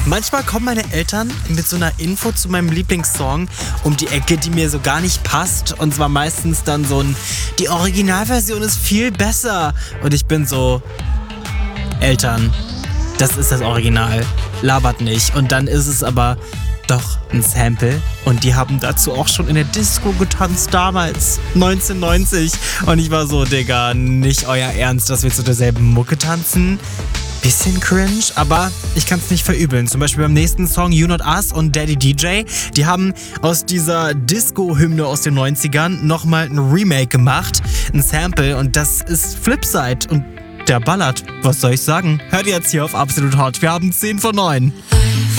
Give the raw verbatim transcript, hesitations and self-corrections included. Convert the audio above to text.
Manchmal kommen meine Eltern mit so einer Info zu meinem Lieblingssong um die Ecke, die mir so gar nicht passt. Und zwar meistens dann so ein, die Originalversion ist viel besser. Und ich bin so, Eltern, das ist das Original, labert nicht. Und dann ist es aber doch ein Sample. Und die haben dazu auch schon in der Disco getanzt damals, neunzehnhundertneunzig. Und ich war so, Digga, nicht euer Ernst, dass wir zu derselben Mucke tanzen? Bisschen cringe, aber ich kann es nicht verübeln. Zum Beispiel beim nächsten Song You Not Us und Daddy D J. Die haben aus dieser Disco-Hymne aus den neunzigern nochmal ein Remake gemacht, ein Sample, und das ist Flipside und der ballert. Was soll ich sagen? Hört ihr jetzt hier auf Absolut Hot. Wir haben zehn von neun.